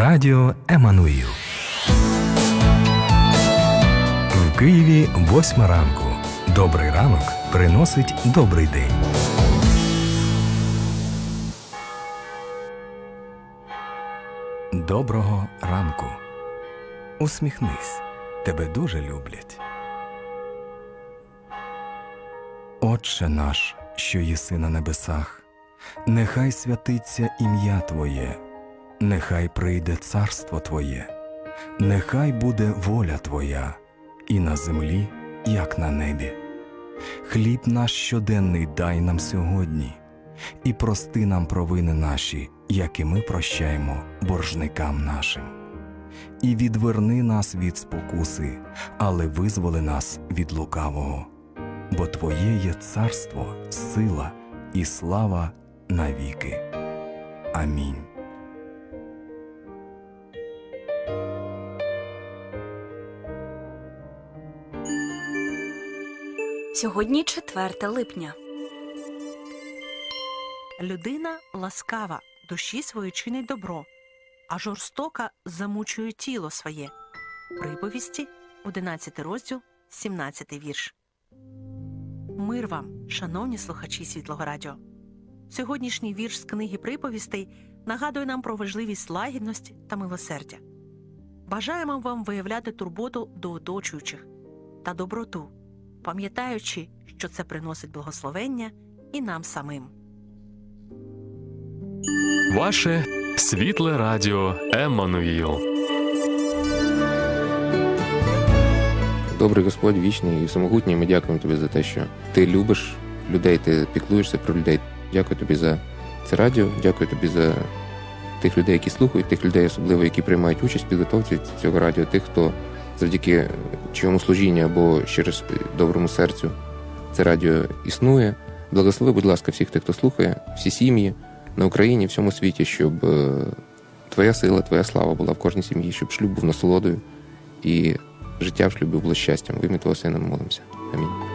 Радіо Еммануїл. В Києві 8 ранку. Добрий ранок приносить добрий день. Доброго ранку. Усміхнись. Тебе дуже люблять. Отче наш, що єси на небесах, нехай святиться ім'я Твоє, нехай прийде царство Твоє, нехай буде воля Твоя, і на землі, як на небі. Хліб наш щоденний дай нам сьогодні, і прости нам провини наші, як і ми прощаємо боржникам нашим. І відверни нас від спокуси, але визволи нас від лукавого. Бо Твоє є царство, сила і слава навіки. Амінь. Сьогодні 4 липня. Людина ласкава, душі свої чинить добро, а жорстока замучує тіло своє. Приповісті, 11 розділ, 17 вірш. Мир вам, шановні слухачі Світлого Радіо. Сьогоднішній вірш з книги приповістей нагадує нам про важливість лагідності та милосердя. Бажаємо вам виявляти турботу до оточуючих та доброту, пам'ятаючи, що це приносить благословення і нам самим. Ваше Світле Радіо Еммануїл. Добрий Господь, вічний і всемогутній, ми дякуємо Тобі за те, що Ти любиш людей, Ти піклуєшся про людей. Дякую Тобі за це радіо, дякую Тобі за тих людей, які слухають, тих людей особливо, які приймають участь в підготовці цього радіо, тих, хто завдяки чиєму служінню або через доброму серцю це радіо існує. Благослови, будь ласка, всіх тих, хто слухає, всі сім'ї на Україні, всьому світі, щоб Твоя сила, Твоя слава була в кожній сім'ї, щоб шлюб був насолодою і життя в шлюбі було щастям. В ім'я Твого Сина ми молимося. Амінь.